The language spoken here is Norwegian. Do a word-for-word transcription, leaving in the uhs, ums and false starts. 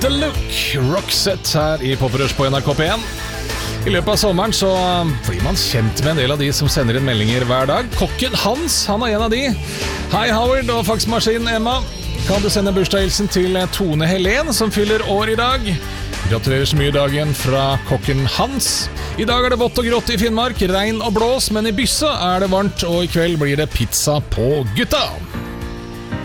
The Look, Roxette her i Poprush på N R K P en. I løpet av sommeren så blir man kjent med en del av de som sender inn meldinger hver dag. Kokken Hans, han er en av de. Hei Howard og faksmaskinen Emma. Kan du sende bursdagshilsen til Tone Helen som fyller år i dag? Gratulerer så mye dagen fra kokken Hans. I dag er det vått og grått i Finnmark, regn og blås, men i Bysse er det varmt, og i kveld blir det pizza på gutta.